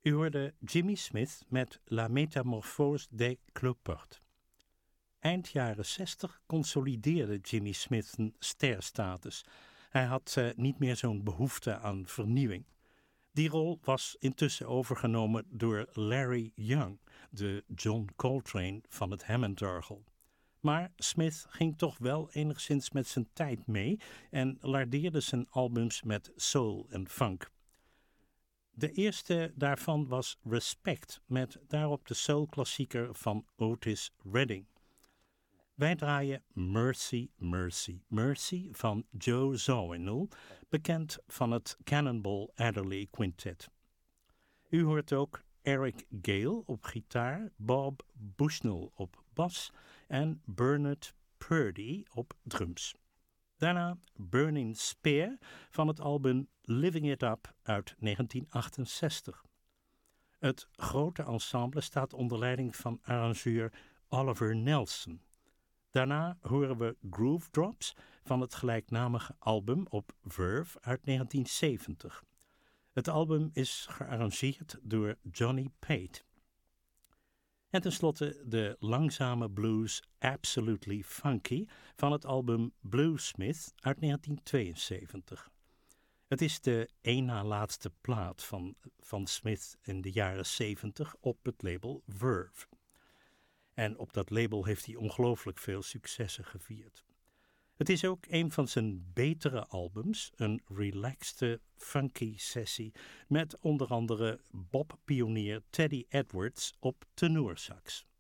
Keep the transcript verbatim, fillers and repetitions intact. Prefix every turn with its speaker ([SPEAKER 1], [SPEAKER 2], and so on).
[SPEAKER 1] U hoorde Jimmy Smith met La Métamorphose des Cloportes. Eind jaren zestig consolideerde Jimmy Smith een sterstatus. Hij had uh, niet meer zo'n behoefte aan vernieuwing. Die rol was intussen overgenomen door Larry Young, de John Coltrane van het Hammond-orgel. Maar Smith ging toch wel enigszins met zijn tijd mee en lardeerde zijn albums met soul en funk. De eerste daarvan was Respect, met daarop de soul-klassieker van Otis Redding. Wij draaien Mercy, Mercy, Mercy van Joe Zawinul, bekend van het Cannonball Adderley Quintet. U hoort ook Eric Gale op gitaar, Bob Bushnell op bas en Bernard Purdy op drums. Daarna Burning Spear van het album Living It Up uit negentien achtenzestig. Het grote ensemble staat onder leiding van arrangeur Oliver Nelson. Daarna horen we Groove Drops van het gelijknamige album op Verve uit negentien zeventig. Het album is gearrangeerd door Johnny Pate. En tenslotte de langzame blues Absolutely Funky van het album Bluesmith uit negentien tweeënzeventig. Het is de één na laatste plaat van, van Smith in de jaren zeventig op het label Verve. En op dat label heeft hij ongelooflijk veel successen gevierd. Het is ook een van zijn betere albums, een relaxte, funky sessie met onder andere Bob-pionier Teddy Edwards op tenorsax.